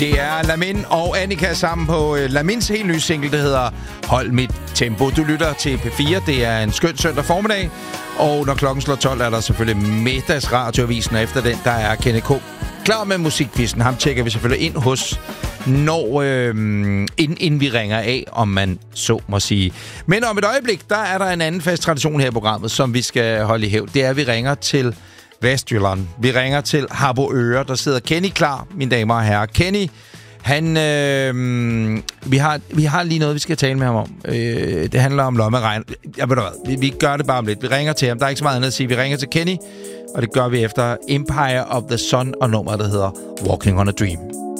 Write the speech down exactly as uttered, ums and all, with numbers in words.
Det er Lamin og Annika sammen på uh, Lamins helt nye single, der hedder Hold mit tempo. Du lytter til P fire. Det er en skøn søndag formiddag. Og når klokken slår tolv, er der selvfølgelig middagsradioavisen. Og efter den, der er Kenneth K. klar med musikquizzen. Ham tjekker vi selvfølgelig ind hos, når, øh, inden, inden vi ringer af, om man så må sige. Men om et øjeblik, der er der en anden fast tradition her i programmet, som vi skal holde i hævd. Det er, at vi ringer til Vestjylland. Vi ringer til Harboøre. Der sidder Kenny klar, mine damer og herrer. Kenny, han, øh, vi, har, vi har lige noget, vi skal tale med ham om. Øh, det handler om lommeregn. Jeg ved du hvad, vi, vi gør det bare om lidt. Vi ringer til ham. Der er ikke så meget andet at sige. Vi ringer til Kenny, og det gør vi efter Empire of the Sun og nummeret, der hedder Walking on a Dream.